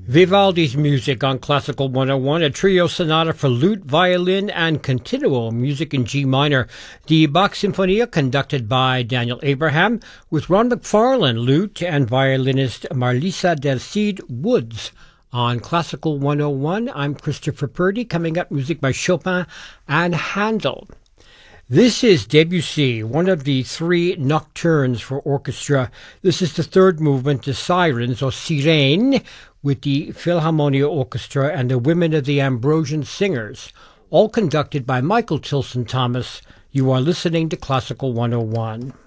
Vivaldi's music on Classical 101, a trio sonata for lute, violin, and continuo music in G minor. The Bach Sinfonia, conducted by Daniel Abraham, with Ron McFarlane, lute, and violinist Marlisa del Cid Woods. On Classical 101, I'm Christopher Purdy. Coming up, music by Chopin and Handel. This is Debussy, one of the three nocturnes for orchestra. This is the third movement, the Sirens, or Sirene, with the Philharmonia Orchestra and the Women of the Ambrosian Singers, all conducted by Michael Tilson Thomas. You are listening to Classical 101.